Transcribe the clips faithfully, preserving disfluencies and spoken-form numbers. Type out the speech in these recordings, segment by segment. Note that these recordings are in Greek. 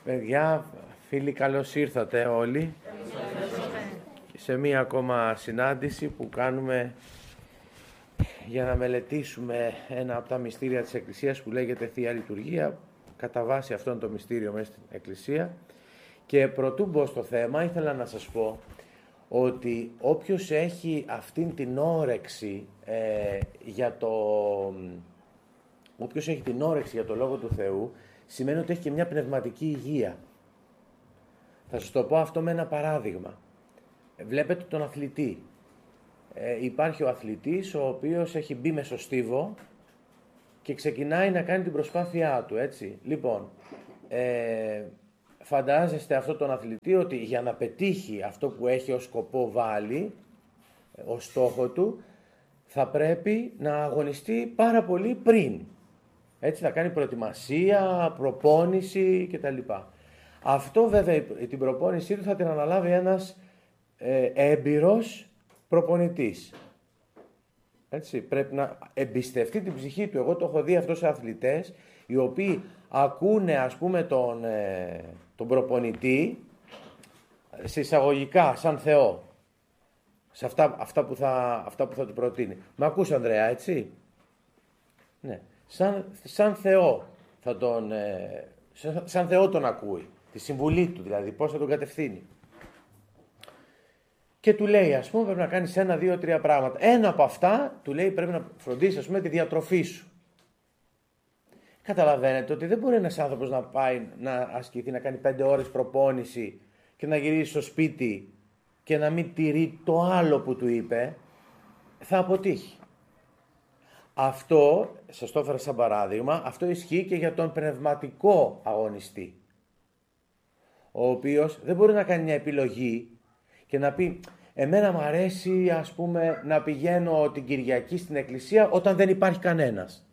Παιδιά, φίλοι, καλώς ήρθατε όλοι σε μία ακόμα συνάντηση που κάνουμε για να μελετήσουμε ένα από τα μυστήρια της Εκκλησίας που λέγεται Θεία Λειτουργία, κατά βάση αυτόν το μυστήριο μέσα στην Εκκλησία. Και προτού μπω στο θέμα, ήθελα να σας πω ότι όποιος έχει αυτήν την όρεξη ε, για το... όποιος έχει την όρεξη για το Λόγο του Θεού, σημαίνει ότι έχει και μια πνευματική υγεία. Θα σας το πω αυτό με ένα παράδειγμα. Βλέπετε τον αθλητή. Ε, υπάρχει ο αθλητής ο οποίος έχει μπει μέσω στίβο και ξεκινάει να κάνει την προσπάθειά του, έτσι. Λοιπόν, ε, φαντάζεστε αυτόν τον αθλητή ότι για να πετύχει αυτό που έχει ως σκοπό βάλει, ως στόχο του, θα πρέπει να αγωνιστεί πάρα πολύ πριν. Έτσι, να κάνει προετοιμασία, προπόνηση κτλ. Αυτό βέβαια την προπόνησή του θα την αναλάβει ένας ε, έμπειρος προπονητής. Έτσι, πρέπει να εμπιστευτεί την ψυχή του. Εγώ το έχω δει αυτό σε αθλητές οι οποίοι ακούνε, ας πούμε, τον, ε, τον προπονητή σε εισαγωγικά σαν Θεό. Σε αυτά, αυτά, που θα, αυτά που θα του προτείνει. Μ' ακούς, Ανδρέα, έτσι? Ναι. Σαν, σαν Θεό θα τον, ε, σαν, σαν Θεό τον ακούει. Τη συμβουλή του δηλαδή, πώς θα τον κατευθύνει. Και του λέει, ας πούμε, πρέπει να κάνεις ένα, δύο, τρία πράγματα. Ένα από αυτά, του λέει, πρέπει να φροντίσεις, ας πούμε, τη διατροφή σου. Καταλαβαίνετε ότι δεν μπορεί ένας άνθρωπος να πάει να ασκηθεί, να κάνει πέντε ώρες προπόνηση και να γυρίσει στο σπίτι και να μην τηρεί το άλλο που του είπε, θα αποτύχει. Αυτό, σας το έφερα σαν παράδειγμα, αυτό ισχύει και για τον πνευματικό αγωνιστή. Ο οποίος δεν μπορεί να κάνει μια επιλογή και να πει εμένα μου αρέσει, ας πούμε, να πηγαίνω την Κυριακή στην εκκλησία όταν δεν υπάρχει κανένας.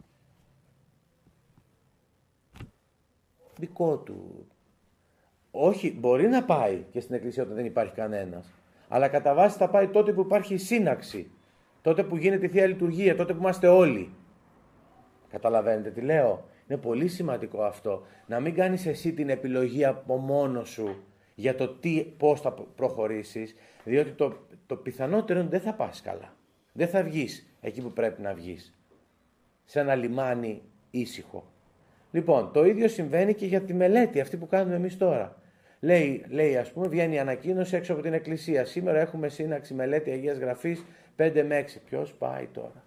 Δικό του. Όχι, μπορεί να πάει και στην εκκλησία όταν δεν υπάρχει κανένας. Αλλά κατά βάση θα πάει τότε που υπάρχει σύναξη. Τότε που γίνεται η Θεία Λειτουργία, τότε που είμαστε όλοι. Καταλαβαίνετε τι λέω? Είναι πολύ σημαντικό αυτό. Να μην κάνεις εσύ την επιλογή από μόνος σου για το τι, πώς θα προχωρήσεις, διότι το, το πιθανότερο είναι ότι δεν θα πας καλά. Δεν θα βγεις εκεί που πρέπει να βγεις. Σε ένα λιμάνι ήσυχο. Λοιπόν, το ίδιο συμβαίνει και για τη μελέτη αυτή που κάνουμε εμείς τώρα. Λέει, λέει ας πούμε, βγαίνει η ανακοίνωση έξω από την εκκλησία. Σήμερα έχουμε σύναξη μελέτη Αγίας Γραφής πέντε με έξι. Ποιος πάει τώρα?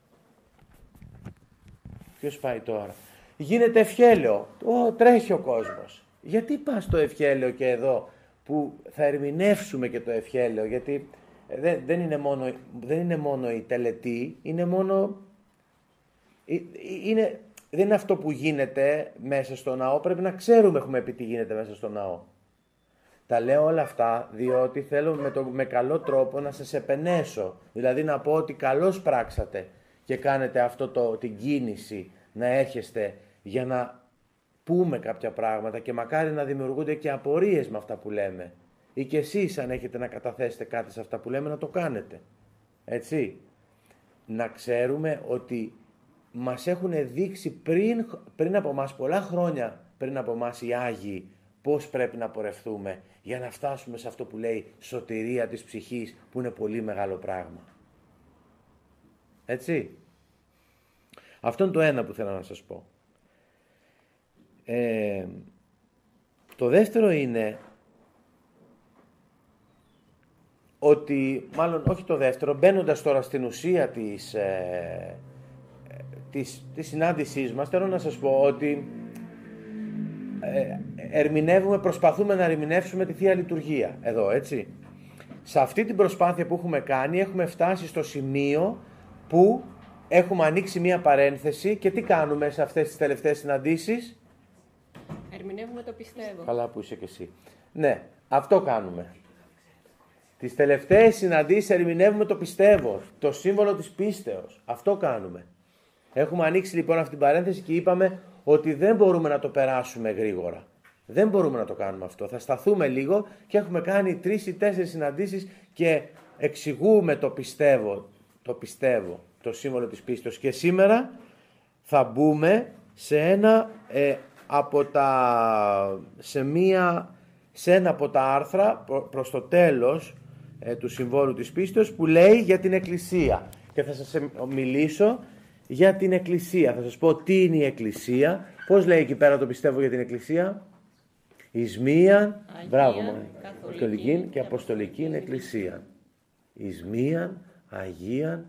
Ποιος πάει τώρα? Γίνεται ευχέλαιο. Ω, τρέχει ο κόσμος. Γιατί πας στο ευχέλαιο και εδώ που θα ερμηνεύσουμε και το ευχέλαιο? Γιατί δεν, δεν, είναι, μόνο, δεν είναι μόνο η τελετή, είναι μόνο... Είναι, δεν είναι αυτό που γίνεται μέσα στο ναό, πρέπει να ξέρουμε, έχουμε πει τι γίνεται μέσα στο ναό. Τα λέω όλα αυτά διότι θέλω με, το, με καλό τρόπο να σας επενέσω. Δηλαδή να πω ότι καλώς πράξατε και κάνετε αυτό το, την κίνηση να έρχεστε για να πούμε κάποια πράγματα και μακάρι να δημιουργούνται και απορίες με αυτά που λέμε. Ή και εσείς αν έχετε να καταθέσετε κάτι σε αυτά που λέμε να το κάνετε. Έτσι. Να ξέρουμε ότι μας έχουν δείξει πριν, πριν από μας πολλά χρόνια, πριν από μας οι Άγιοι, πώς πρέπει να πορευτούμε για να φτάσουμε σε αυτό που λέει σωτηρία της ψυχής, που είναι πολύ μεγάλο πράγμα. Έτσι. Αυτό είναι το ένα που θέλω να σας πω. Ε, το δεύτερο είναι ότι, μάλλον όχι το δεύτερο, μπαίνοντας τώρα στην ουσία της, ε, της, της συνάντησής μας, θέλω να σας πω ότι ε, ερμηνεύουμε, προσπαθούμε να ερμηνεύσουμε τη Θεία Λειτουργία εδώ, έτσι. Σε αυτή την προσπάθεια που έχουμε κάνει έχουμε φτάσει στο σημείο που έχουμε ανοίξει μία παρένθεση και τι κάνουμε σε αυτές τις τελευταίες συναντήσεις? Ερμηνεύουμε το πιστεύω. Καλά που είσαι και εσύ. Ναι, αυτό κάνουμε. Τις τελευταίες συναντήσεις ερμηνεύουμε το πιστεύω, το σύμβολο της πίστεως. Αυτό κάνουμε. Έχουμε ανοίξει λοιπόν αυτή την παρένθεση και είπαμε ότι δεν μπορούμε να το περάσουμε γρήγορα. Δεν μπορούμε να το κάνουμε αυτό. Θα σταθούμε λίγο και έχουμε κάνει τρεις ή τέσσερις συναντήσεις και εξηγούμε το πιστεύω, το πιστεύω, το σύμβολο της πίστεως. Και σήμερα θα μπούμε σε ένα ε, από τα, σε, μία, σε ένα από τα άρθρα προς το τέλος ε, του Συμβόλου της Πίστεως που λέει για την Εκκλησία. Και θα σας μιλήσω για την Εκκλησία. Θα σας πω τι είναι η Εκκλησία. Πώς λέει εκεί πέρα το πιστεύω για την Εκκλησία? Εις μίαν, μπράβο, καθολική και αποστολική Εκκλησία. Εις μίαν, Αγίαν,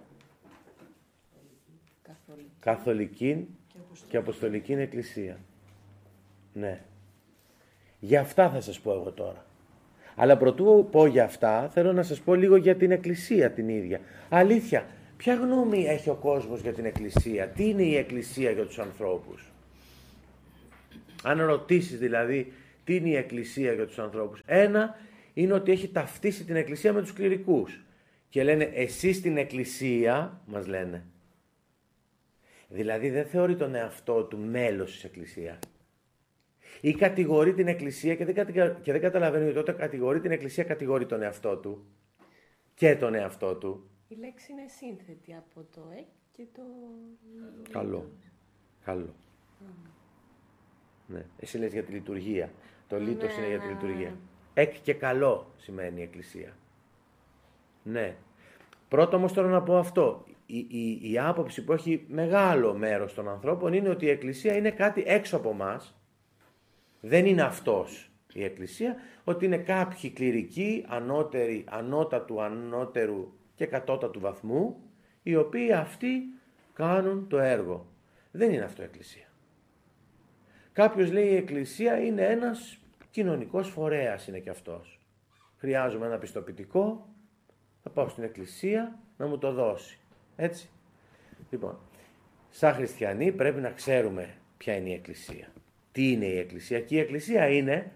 καθολική, καθολική και αποστολική Εκκλησία. Ναι. Για αυτά θα σας πω εγώ τώρα. Αλλά προτού πω για αυτά, θέλω να σας πω λίγο για την Εκκλησία την ίδια. Αλήθεια, ποια γνώμη έχει ο κόσμος για την Εκκλησία? Τι είναι η Εκκλησία για τους ανθρώπους? Αν ρωτήσεις δηλαδή τι είναι η Εκκλησία για τους ανθρώπους, ένα είναι ότι έχει ταυτίσει την Εκκλησία με τους κληρικούς. Και λένε εσείς στην Εκκλησία, μας λένε. Δηλαδή δεν θεωρεί τον εαυτό του μέλος της Εκκλησίας. Ή κατηγορεί την Εκκλησία και δεν, κατηγα... και δεν καταλαβαίνει ότι όταν κατηγορεί την Εκκλησία κατηγορεί τον εαυτό του και τον εαυτό του. Η λέξη είναι σύνθετη από το εκ και το... Καλό. Καλό. Mm. Ναι. Εσύ λες για τη λειτουργία. Το λίτος ναι, είναι για τη λειτουργία. Εκ και καλό σημαίνει η Εκκλησία. Ναι. Πρώτο όμως θέλω να πω αυτό. Η, η, η άποψη που έχει μεγάλο μέρος των ανθρώπων είναι ότι η Εκκλησία είναι κάτι έξω από μας. Δεν είναι αυτός η Εκκλησία, ότι είναι κάποιοι κληρικοί, ανώτεροι, ανώτατου, ανώτερου και κατώτατου βαθμού, οι οποίοι αυτοί κάνουν το έργο. Δεν είναι αυτό η Εκκλησία. Κάποιος λέει η Εκκλησία είναι ένας κοινωνικός φορέας, είναι και αυτός. Χρειάζομαι ένα πιστοποιητικό, θα πάω στην Εκκλησία να μου το δώσει. Έτσι. Λοιπόν, σαν χριστιανοί πρέπει να ξέρουμε ποια είναι η Εκκλησία. Τι είναι η Εκκλησία? Και η Εκκλησία είναι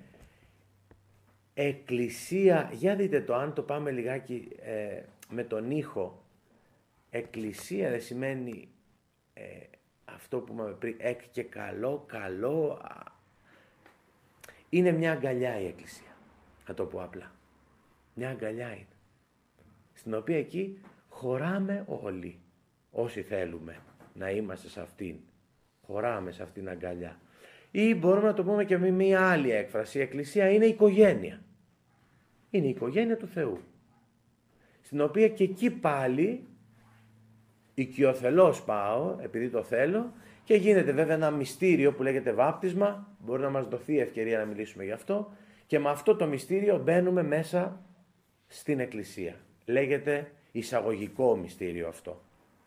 Εκκλησία, για δείτε το, αν το πάμε λιγάκι ε, με τον ήχο. Εκκλησία δεν σημαίνει ε, αυτό που είπαμε πριν, εκ και καλό, καλό. Είναι μια αγκαλιά η Εκκλησία, να το πω απλά. Μια αγκαλιά είναι, στην οποία εκεί χωράμε όλοι, όσοι θέλουμε να είμαστε σε αυτήν. Χωράμε σε αυτήν την αγκαλιά. Ή μπορούμε να το πούμε και με μια άλλη έκφραση. Η Εκκλησία είναι η οικογένεια. Είναι η οικογένεια του Θεού. Στην οποία και εκεί πάλι οικειοθελώς πάω, επειδή το θέλω, και γίνεται βέβαια ένα μυστήριο που λέγεται βάπτισμα. Μπορεί να μας δοθεί η ευκαιρία να μιλήσουμε γι' αυτό. Και με αυτό το μυστήριο μπαίνουμε μέσα στην Εκκλησία. Λέγεται εισαγωγικό μυστήριο αυτό.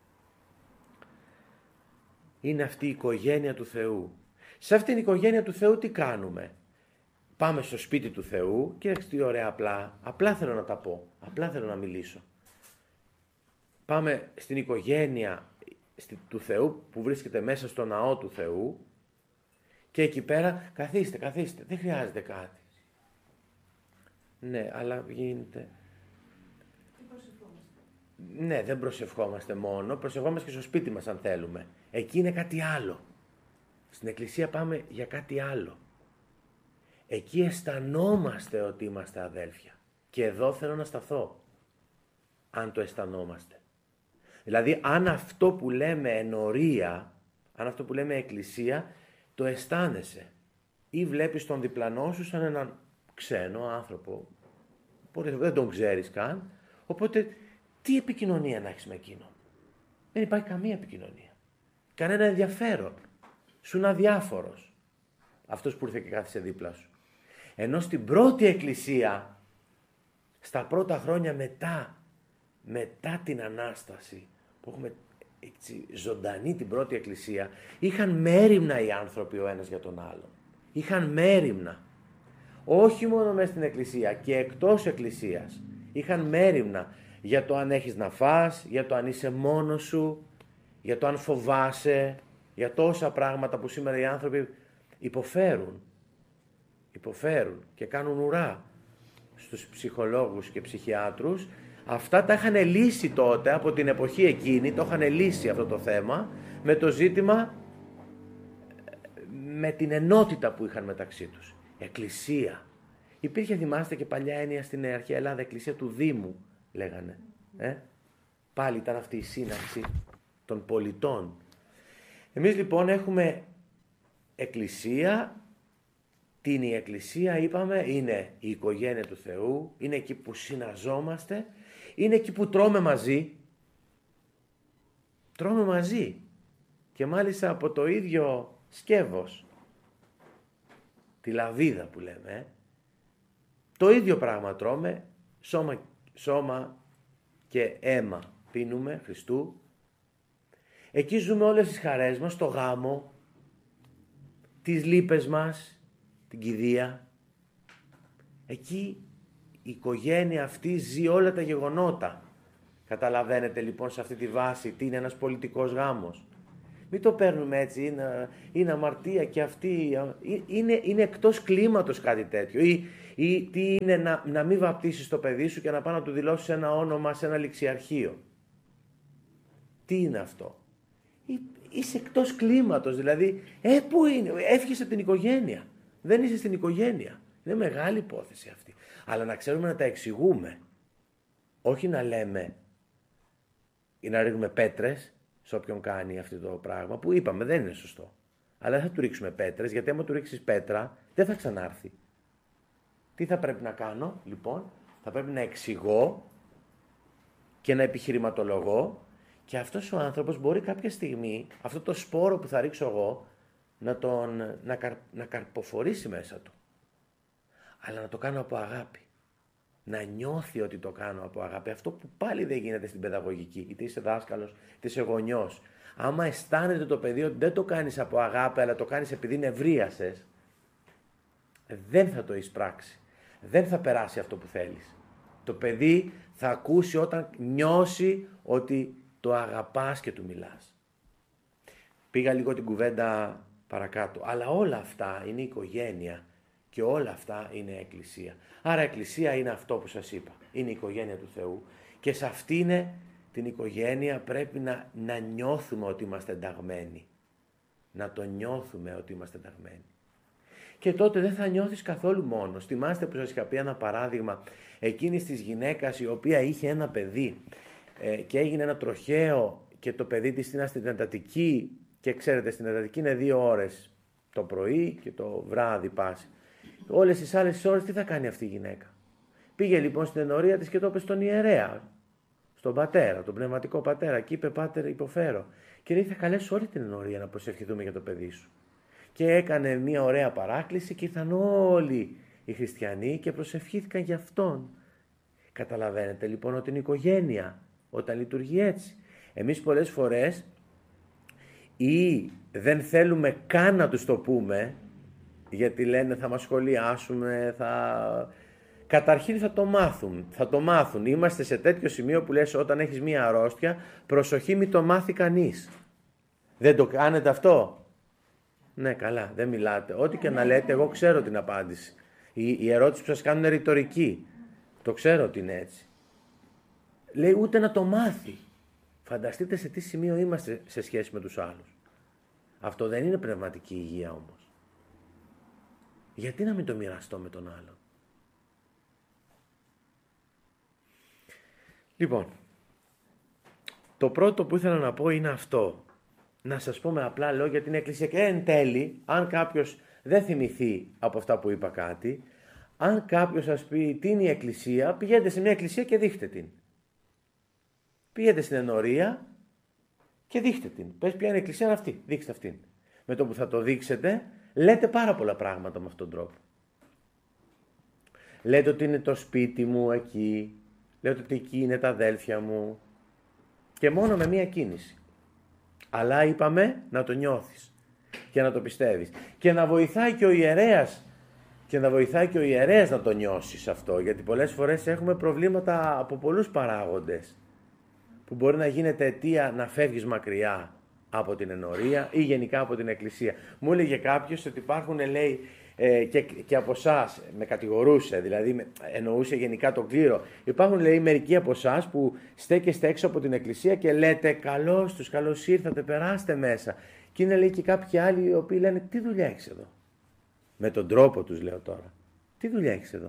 Είναι αυτή η οικογένεια του Θεού. Σε αυτήν την οικογένεια του Θεού τι κάνουμε? Πάμε στο σπίτι του Θεού, κοίταξε τι ωραία απλά, απλά θέλω να τα πω, απλά θέλω να μιλήσω. Πάμε στην οικογένεια του Θεού που βρίσκεται μέσα στο ναό του Θεού και εκεί πέρα καθίστε, καθίστε, δεν χρειάζεται κάτι. Ναι, αλλά γίνεται... Ναι, δεν προσευχόμαστε μόνο, προσευχόμαστε και στο σπίτι μας αν θέλουμε. Εκεί είναι κάτι άλλο. Στην Εκκλησία πάμε για κάτι άλλο. Εκεί αισθανόμαστε ότι είμαστε αδέλφια. Και εδώ θέλω να σταθώ. Αν το αισθανόμαστε. Δηλαδή, αν αυτό που λέμε ενορία, αν αυτό που λέμε Εκκλησία, το αισθάνεσαι. Ή βλέπεις τον διπλανό σου σαν έναν ξένο άνθρωπο. Οπότε δεν τον ξέρεις καν. Οπότε, τι επικοινωνία να έχεις με εκείνον? Δεν υπάρχει καμία επικοινωνία. Κανένα ενδιαφέρον. Σου είναι αδιάφορος αυτός που ήρθε και κάθισε δίπλα σου. Ενώ στην πρώτη Εκκλησία, στα πρώτα χρόνια μετά, μετά την Ανάσταση, που έχουμε έτσι, ζωντανή την πρώτη Εκκλησία, είχαν μέριμνα οι άνθρωποι ο ένας για τον άλλον. Είχαν μέριμνα. Όχι μόνο μέσα στην Εκκλησία και εκτός Εκκλησίας. Είχαν μέριμνα για το αν έχεις να φας, για το αν είσαι μόνος σου, για το αν φοβάσαι, για τόσα πράγματα που σήμερα οι άνθρωποι υποφέρουν. Υποφέρουν και κάνουν ουρά στους ψυχολόγους και ψυχιάτρους. Αυτά τα είχαν λύσει τότε, από την εποχή εκείνη, το είχαν λύσει αυτό το θέμα, με το ζήτημα, με την ενότητα που είχαν μεταξύ τους. Εκκλησία. Υπήρχε, θυμάστε, και παλιά έννοια στην αρχαία Ελλάδα, εκκλησία του Δήμου, λέγανε. Ε? Πάλι ήταν αυτή η σύναξη των πολιτών. Εμείς λοιπόν έχουμε εκκλησία, τι είναι η εκκλησία είπαμε, είναι η οικογένεια του Θεού, είναι εκεί που συναζόμαστε, είναι εκεί που τρώμε μαζί, τρώμε μαζί και μάλιστα από το ίδιο σκεύος, τη λαβίδα που λέμε, ε. Το ίδιο πράγμα τρώμε, σώμα, σώμα και αίμα πίνουμε Χριστού. Εκεί ζούμε όλες τις χαρές μας, το γάμο, τις λύπες μας, την κηδεία. Εκεί η οικογένεια αυτή ζει όλα τα γεγονότα. Καταλαβαίνετε λοιπόν σε αυτή τη βάση τι είναι ένας πολιτικός γάμος. Μην το παίρνουμε έτσι, είναι, είναι αμαρτία και αυτή, είναι, είναι εκτός κλίματος κάτι τέτοιο. Ή, ή τι είναι να, να μην βαπτίσεις το παιδί σου και να πάει να του δηλώσεις ένα όνομα σε ένα ληξιαρχείο. Τι είναι αυτό. Ή, είσαι εκτός κλίματος, δηλαδή, ε, πού είναι, έφυγες από την οικογένεια. Δεν είσαι στην οικογένεια. Είναι μεγάλη υπόθεση αυτή. Αλλά να ξέρουμε να τα εξηγούμε. Όχι να λέμε ή να ρίχνουμε πέτρες σε όποιον κάνει αυτό το πράγμα, που είπαμε δεν είναι σωστό. Αλλά δεν θα του ρίξουμε πέτρες, γιατί άμα του ρίξεις πέτρα δεν θα ξανάρθει. Τι θα πρέπει να κάνω, λοιπόν, θα πρέπει να εξηγώ και να επιχειρηματολογώ και αυτός ο άνθρωπος μπορεί κάποια στιγμή, αυτό το σπόρο που θα ρίξω εγώ, να, τον, να, καρ, να καρποφορήσει μέσα του. Αλλά να το κάνω από αγάπη. Να νιώθει ότι το κάνω από αγάπη. Αυτό που πάλι δεν γίνεται στην παιδαγωγική. Είτε είσαι δάσκαλος, είτε είσαι γονιός. Άμα αισθάνεται το παιδί ότι δεν το κάνεις από αγάπη, αλλά το κάνεις επειδή νευρίασες, δεν θα το εισπράξει. Δεν θα περάσει αυτό που θέλεις. Το παιδί θα ακούσει όταν νιώσει ότι το αγαπάς και του μιλάς. Πήγα λίγο την κουβέντα παρακάτω. Αλλά όλα αυτά είναι οικογένεια. Και όλα αυτά είναι εκκλησία. Άρα εκκλησία είναι αυτό που σας είπα. Είναι η οικογένεια του Θεού. Και σε αυτήν την οικογένεια πρέπει να, να νιώθουμε ότι είμαστε ενταγμένοι. Να το νιώθουμε ότι είμαστε ενταγμένοι. Και τότε δεν θα νιώθεις καθόλου μόνος. Θυμάστε που σας είχα πει ένα παράδειγμα εκείνης της γυναίκας η οποία είχε ένα παιδί ε, και έγινε ένα τροχαίο και το παιδί της ήταν στην εντατική και ξέρετε στην εντατική είναι δύο ώρες το πρωί και το βράδυ πάση. Όλες τις άλλες ώρες τι θα κάνει αυτή η γυναίκα. Πήγε λοιπόν στην ενορία της και το είπε στον ιερέα, στον πατέρα, τον πνευματικό πατέρα και είπε πάτερ υποφέρω. Και λέει θα καλέσω όλη την ενορία να προσευχηθούμε για το παιδί σου. Και έκανε μια ωραία παράκληση και ήρθαν όλοι οι χριστιανοί και προσευχήθηκαν για αυτόν. Καταλαβαίνετε λοιπόν ότι είναι οικογένεια όταν λειτουργεί έτσι. Εμείς πολλές φορές ή δεν θέλουμε καν να τους το πούμε, γιατί λένε θα μας σχολιάσουμε, θα... Καταρχήν θα το μάθουν, θα το μάθουν. Είμαστε σε τέτοιο σημείο που λες όταν έχεις μία αρρώστια, προσοχή μη το μάθει κανείς. Δεν το κάνετε αυτό. Ναι καλά, δεν μιλάτε. Ό,τι και να λέτε, εγώ ξέρω την απάντηση. Η, η ερώτηση που σας κάνουν είναι ρητορική. Το ξέρω ότι είναι έτσι. Λέει ούτε να το μάθει. Φανταστείτε σε τι σημείο είμαστε σε σχέση με τους άλλους. Αυτό δεν είναι πνευματική υγεία όμως. Γιατί να μην το μοιραστώ με τον άλλον. Λοιπόν, το πρώτο που ήθελα να πω είναι αυτό. Να σας πω με απλά λόγια την εκκλησία και εν τέλει, αν κάποιος δεν θυμηθεί από αυτά που είπα κάτι, αν κάποιος σας πει τι είναι η εκκλησία, πηγαίνετε σε μια εκκλησία και δείχτε την. Πηγαίνετε στην ενορία και δείχτε την. Πες ποια είναι η εκκλησία αυτή, δείξτε αυτήν. Με το που θα το δείξετε, λέτε πάρα πολλά πράγματα με αυτόν τον τρόπο. Λέτε ότι είναι το σπίτι μου εκεί, λέτε ότι εκεί είναι τα αδέλφια μου και μόνο με μία κίνηση. Αλλά είπαμε να το νιώθεις και να το πιστεύεις και να βοηθάει και ο ιερέας και να βοηθάει και ο ιερέας να το νιώσεις αυτό, γιατί πολλές φορές έχουμε προβλήματα από πολλούς παράγοντες που μπορεί να γίνεται αιτία να φεύγεις μακριά από την ενορία ή γενικά από την εκκλησία. Μου έλεγε κάποιος ότι υπάρχουν, λέει, ε, και, και από εσάς, με κατηγορούσε, δηλαδή με, εννοούσε γενικά τον κλήρο. Υπάρχουν, λέει, μερικοί από εσάς που στέκεστε έξω από την εκκλησία και λέτε καλώς τους, καλώς ήρθατε, περάστε μέσα. Και είναι, λέει, και κάποιοι άλλοι οι οποίοι λένε τι δουλειά έχεις εδώ. Με τον τρόπο τους λέω τώρα. Τι δουλειά έχεις εδώ.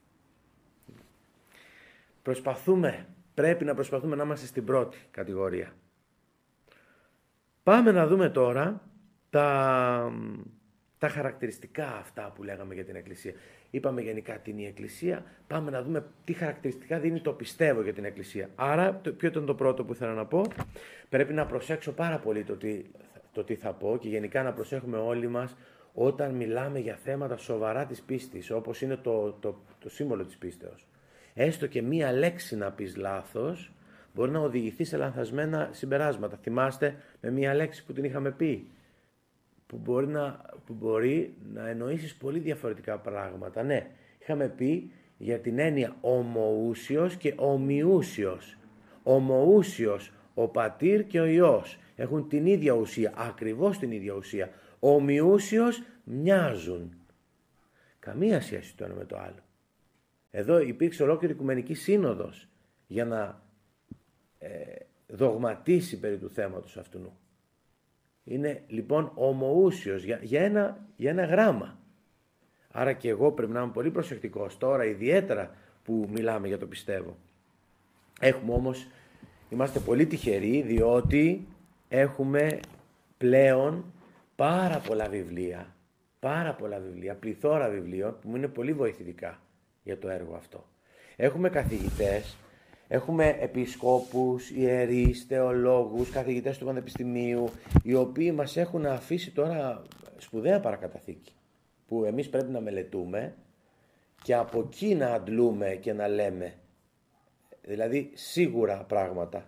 Προσπαθούμε, πρέπει να προσπαθούμε να είμαστε στην πρώτη κατηγορία. Πάμε να δούμε τώρα τα, τα χαρακτηριστικά αυτά που λέγαμε για την Εκκλησία. Είπαμε γενικά τι είναι η Εκκλησία, πάμε να δούμε τι χαρακτηριστικά δίνει το πιστεύω για την Εκκλησία. Άρα, το, ποιο ήταν το πρώτο που ήθελα να πω, πρέπει να προσέξω πάρα πολύ το τι, το τι θα πω και γενικά να προσέχουμε όλοι μας όταν μιλάμε για θέματα σοβαρά της πίστης, όπως είναι το, το, το σύμβολο της πίστεως. Έστω και μία λέξη να πεις λάθος, μπορεί να οδηγηθεί σε λανθασμένα συμπεράσματα. Θυμάστε με μία λέξη που την είχαμε πει, που μπορεί να, που μπορεί να εννοήσεις πολύ διαφορετικά πράγματα. Ναι, είχαμε πει για την έννοια ομοούσιος και ομοιούσιος. Ομοούσιος, ο πατήρ και ο Υιός έχουν την ίδια ουσία, ακριβώς την ίδια ουσία. Ομοιούσιος, μοιάζουν. Καμία σχέση το ένα με το άλλο. Εδώ υπήρξε ολόκληρη Οικουμενική Σύνοδος για να ε, δογματίσει περί του θέματος αυτού. Είναι λοιπόν ομοούσιος για, για, ένα, για ένα γράμμα. Άρα και εγώ πρέπει να είμαι πολύ προσεκτικός τώρα, ιδιαίτερα που μιλάμε για το πιστεύω. Έχουμε όμως, είμαστε πολύ τυχεροί διότι έχουμε πλέον πάρα πολλά βιβλία, πάρα πολλά βιβλία, πληθώρα βιβλίων που μου είναι πολύ βοηθητικά για το έργο αυτό. Έχουμε καθηγητές, έχουμε επισκόπους, ιερείς, θεολόγους, καθηγητές του Πανεπιστημίου, οι οποίοι μας έχουν αφήσει τώρα σπουδαία παρακαταθήκη, που εμείς πρέπει να μελετούμε και από εκεί να αντλούμε και να λέμε, δηλαδή σίγουρα πράγματα.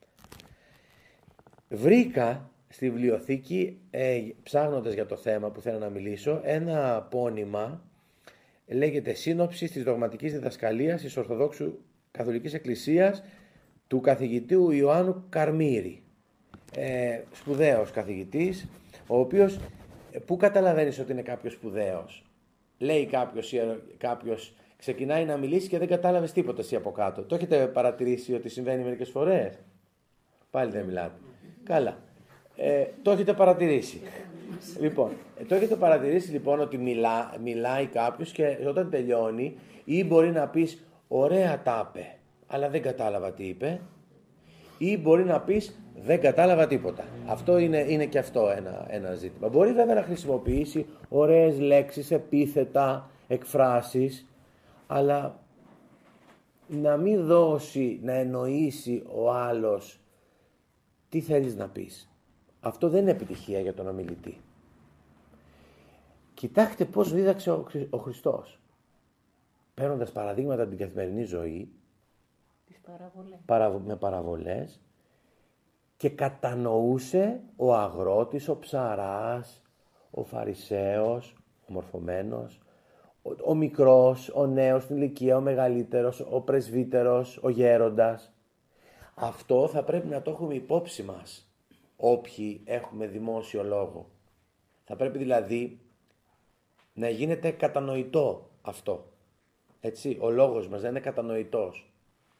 Βρήκα στη βιβλιοθήκη, ε, ψάχνοντας για το θέμα που θέλω να μιλήσω, ένα πόνημα, λέγεται «Σύνοψη της δογματικής διδασκαλίας της Ορθοδόξου Καθολικής Εκκλησίας» του καθηγητού Ιωάννου Καρμύρη. Ε, σπουδαίος καθηγητής, ο οποίος, πού καταλαβαίνεις ότι είναι κάποιος σπουδαίος? Λέει κάποιος, κάποιος, ξεκινάει να μιλήσει και δεν κατάλαβες τίποτα εσύ από κάτω. Το έχετε παρατηρήσει ότι συμβαίνει μερικές φορές? Πάλι δεν μιλάτε. Καλά. Ε, το έχετε παρατηρήσει. Λοιπόν, ε, το έχετε παρατηρήσει λοιπόν ότι μιλά, μιλάει κάποιος και όταν τελειώνει ή μπορεί να πεις ωραία τα είπε, αλλά δεν κατάλαβα τι είπε, ή μπορεί να πεις δεν κατάλαβα τίποτα. Αυτό είναι, είναι και αυτό ένα, ένα ζήτημα. Μπορεί βέβαια να χρησιμοποιήσει ωραίες λέξεις, επίθετα, εκφράσεις, αλλά να μην δώσει, να εννοήσει ο άλλος τι θέλεις να πεις. Αυτό δεν είναι επιτυχία για τον ομιλητή. Κοιτάξτε πώς δίδαξε ο, ο Χριστός. Παίρνοντας παραδείγματα από την καθημερινή ζωή, τις παραβολές. παρα, με παραβολές, και κατανοούσε ο αγρότης, ο ψαράς, ο φαρισαίος, ο μορφωμένος, ο, ο μικρός, ο νέος στην ηλικία, ο μεγαλύτερος, ο πρεσβύτερος, ο γέροντας. Αυτό θα πρέπει να το έχουμε υπόψη μας, όποιοι έχουμε δημόσιο λόγο. Θα πρέπει δηλαδή να γίνεται κατανοητό αυτό. Έτσι, ο λόγος μας να είναι κατανοητός.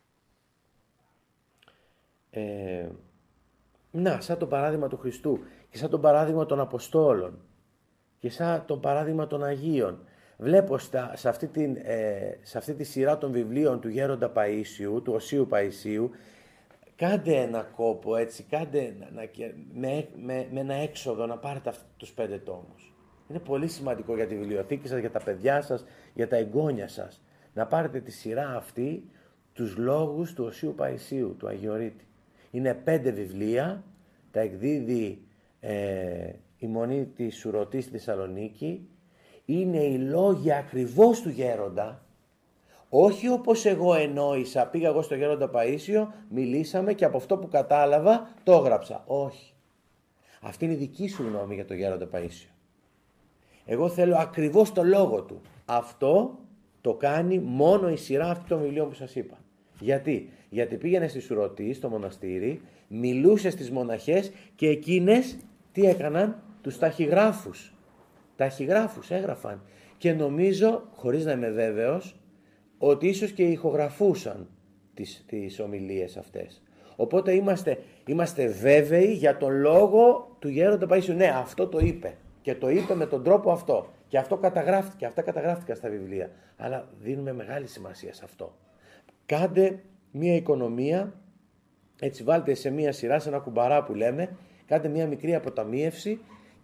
Ε, να, σαν το παράδειγμα του Χριστού και σαν το παράδειγμα των Αποστόλων και σαν το παράδειγμα των Αγίων. Βλέπω στα, σε, αυτή την, ε, σε αυτή τη σειρά των βιβλίων του Γέροντα Παΐσιου, του Οσίου Παΐσιου, κάντε ένα κόπο έτσι, κάντε να, να, με, με, με ένα έξοδο να πάρετε αυτούς τους πέντε τόμους. Είναι πολύ σημαντικό για τη βιβλιοθήκη σας, για τα παιδιά σας, για τα εγγόνια σας. Να πάρετε τη σειρά αυτή, τους λόγους του Οσίου Παΐσιου, του Αγιορείτη. Είναι πέντε βιβλία, τα εκδίδει ε, η Μονή της Σουρωτής στη Θεσσαλονίκη. Είναι οι λόγοι ακριβώς του Γέροντα, όχι όπως εγώ εννοήσα, πήγα εγώ στο Γέροντα Παΐσιο, μιλήσαμε και από αυτό που κατάλαβα το έγραψα. Όχι. Αυτή είναι η δική σου γνώμη για το Γέροντα Παΐσιο. Εγώ θέλω ακριβώς το λόγο του. Αυτό το κάνει μόνο η σειρά αυτή των βιβλίων που σας είπα. Γιατί? Γιατί πήγαινε στη Σουρωτή, στο μοναστήρι, μιλούσε στις μοναχές και εκείνες τι έκαναν? Τους ταχυγράφους. Ταχυγράφους έγραφαν. Και νομίζω, χωρίς να είμαι βέβαιος, ότι ίσως και ηχογραφούσαν τις, τις ομιλίες αυτές. Οπότε είμαστε, είμαστε βέβαιοι για τον λόγο του Γέροντα Παΐσιου. Ναι, αυτό το είπε. Και το είπε με τον τρόπο αυτό. Και αυτό καταγράφτηκε. Αυτά καταγράφτηκαν στα βιβλία. Αλλά δίνουμε μεγάλη σημασία σε αυτό. Κάντε μία οικονομία, έτσι βάλτε σε μία σειρά, σε ένα κουμπαρά που λέμε, κάντε μία μικρή αποταμίευση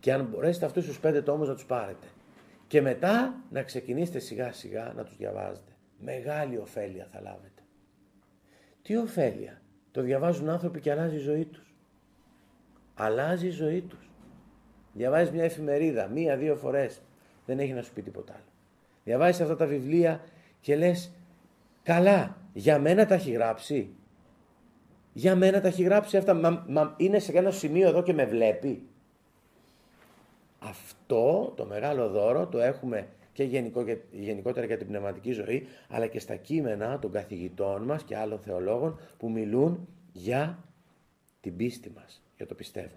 Και αν μπορέσετε αυτούς τους πέντε τόμους να τους πάρετε. Και μετά να ξεκινήσετε σιγά σιγά να τους διαβάζετε. Μεγάλη ωφέλεια θα λάβετε. Τι ωφέλεια? Το διαβάζουν άνθρωποι και αλλάζει η ζωή τους. Αλλάζει η ζωή τους. Διαβάζεις μια εφημερίδα μία-δύο φορές. Δεν έχει να σου πει τίποτα άλλο. Διαβάζεις αυτά τα βιβλία και λες, καλά, για μένα τα έχει γράψει. Για μένα τα έχει γράψει αυτά. Μα, μα είναι σε ένα σημείο εδώ και με βλέπει. Αυτό το μεγάλο δώρο το έχουμε και γενικό, γενικότερα για την πνευματική ζωή, αλλά και στα κείμενα των καθηγητών μας και άλλων θεολόγων που μιλούν για την πίστη μας, για το πιστεύω.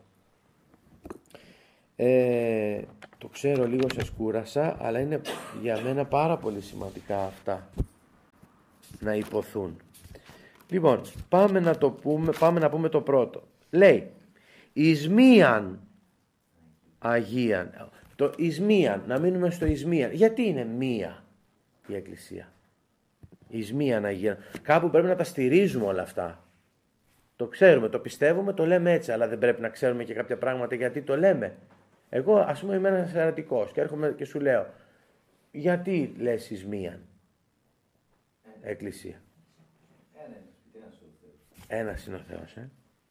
Ε, το ξέρω, λίγο σας κούρασα, αλλά είναι για μένα πάρα πολύ σημαντικά αυτά να υποθούν. Λοιπόν, πάμε να, το πούμε, πάμε να πούμε το πρώτο. Λέει, εις μίαν Αγίαν. Το εις μίαν, να μείνουμε στο εις μίαν. Γιατί είναι μία η Εκκλησία? Εις μίαν Αγίαν. Κάπου πρέπει να τα στηρίζουμε όλα αυτά. Το ξέρουμε, το πιστεύουμε, το λέμε έτσι, αλλά δεν πρέπει να ξέρουμε και κάποια πράγματα γιατί το λέμε. Εγώ, ας πούμε, είμαι ένας ερατικός και έρχομαι και σου λέω, γιατί λες εις μίαν Εκκλησία? Ένας είναι ο Θεός, ε.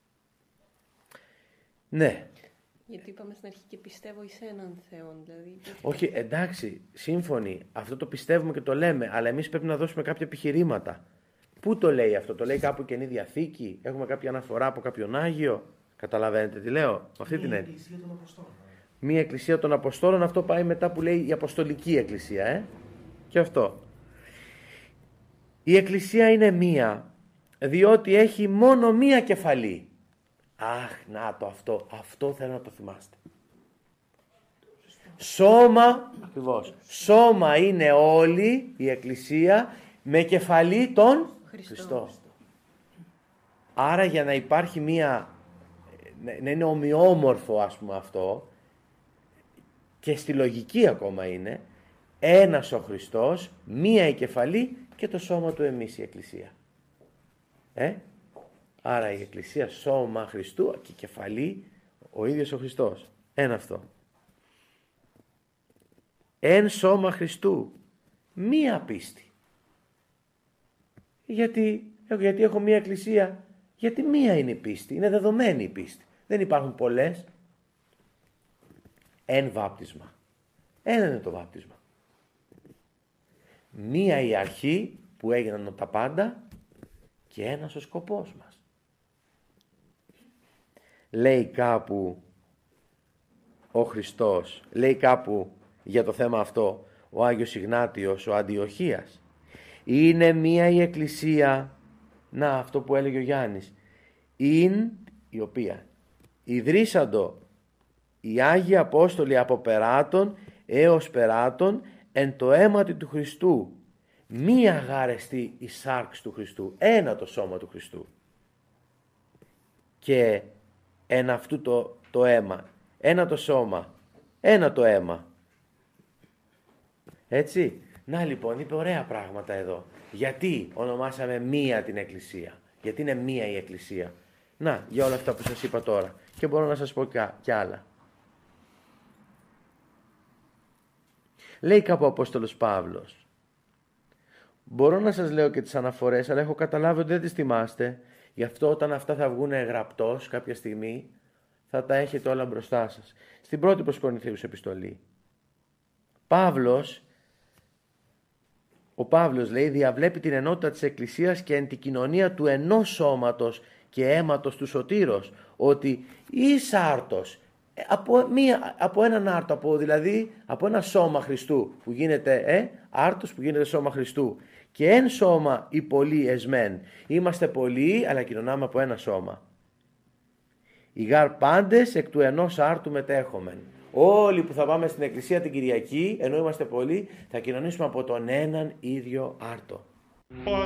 Ναι. Γιατί είπαμε στην αρχή και πιστεύω εις έναν Θεόν, δηλαδή. Όχι, εντάξει, σύμφωνοι, αυτό το πιστεύουμε και το λέμε, αλλά εμείς πρέπει να δώσουμε κάποια επιχειρήματα. Πού το λέει αυτό? Το λέει κάπου Καινή Διαθήκη? Έχουμε κάποια αναφορά από κάποιον Άγιο? Καταλαβαίνετε τι λέω? Με αυτή την έννοια. Μία Εκκλησία των Αποστόλων, αυτό πάει μετά που λέει η Αποστολική Εκκλησία, ε. Και αυτό. Η Εκκλησία είναι μία, διότι έχει μόνο μία κεφαλή. Αχ, να το αυτό, αυτό θέλω να το θυμάστε. Σώμα, ακριβώς, σώμα είναι όλη η Εκκλησία με κεφαλή τον Χριστό. Χριστό. Άρα για να υπάρχει μία, να είναι ομοιόμορφο ας πούμε αυτό, και στη λογική ακόμα είναι, ένας ο Χριστός, μία η κεφαλή και το σώμα του εμείς η Εκκλησία. Ε? Άρα η Εκκλησία σώμα Χριστού και κεφαλή ο ίδιος ο Χριστός. Ένα αυτό. Εν σώμα Χριστού. Μία πίστη. Γιατί, γιατί έχω μία Εκκλησία? Γιατί μία είναι η πίστη. Είναι δεδομένη η πίστη. Δεν υπάρχουν πολλές. Εν βάπτισμα. Ένα είναι το βάπτισμα. Μία η αρχή που έγιναν τα πάντα και ένας ο σκοπός μας. Λέει κάπου ο Χριστός, λέει κάπου για το θέμα αυτό ο Άγιος Ιγνάτιος, ο Αντιοχίας. Είναι μία η Εκκλησία, να αυτό που έλεγε ο Γιάννης, ειν η οποία ιδρύσαντο οι Άγιοι Απόστολοι από περάτων έως περάτων εν το αίματι του Χριστού. Μία γάρεστη η σάρξ του Χριστού, ένα το σώμα του Χριστού. Και ένα αυτού το, το αίμα, ένα το σώμα, ένα το αίμα. Έτσι, να λοιπόν, είπε ωραία πράγματα εδώ. Γιατί ονομάσαμε μία την Εκκλησία? Γιατί είναι μία η Εκκλησία? Να, για όλα αυτά που σας είπα τώρα. Και μπορώ να σας πω κι άλλα. Λέει κάπου ο Απόστολος Παύλος. Μπορώ να σας λέω και τις αναφορές, αλλά έχω καταλάβει ότι δεν τις θυμάστε. Γι' αυτό όταν αυτά θα βγουν γραπτός κάποια στιγμή, θα τα έχετε όλα μπροστά σας. Στην πρώτη προς Κορινθίους επιστολή. Παύλος, ο Παύλος λέει, διαβλέπει την ενότητα της Εκκλησίας και εν την κοινωνία του ενός σώματος και αίματος του σωτήρος, ότι εις άρτος, από, μία, από έναν άρτο, από, δηλαδή από ένα σώμα Χριστού που γίνεται ε, άρτος που γίνεται σώμα Χριστού, και εν σώμα οι πολλοί εσμέν. Είμαστε πολλοί, αλλά κοινωνάμε από ένα σώμα. Οι γάρ πάντες εκ του ενός άρτου μετέχομεν. Όλοι που θα πάμε στην Εκκλησία την Κυριακή, ενώ είμαστε πολλοί, θα κοινωνήσουμε από τον έναν ίδιο άρτο.